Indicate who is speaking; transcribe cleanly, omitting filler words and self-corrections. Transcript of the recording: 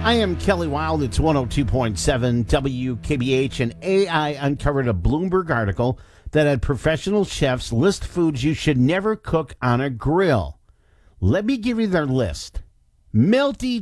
Speaker 1: I am Kelly Wild. It's 102.7 WKBH, and AI uncovered a Bloomberg article that had professional chefs list foods you should never cook on a grill. Let me give you their list. Melty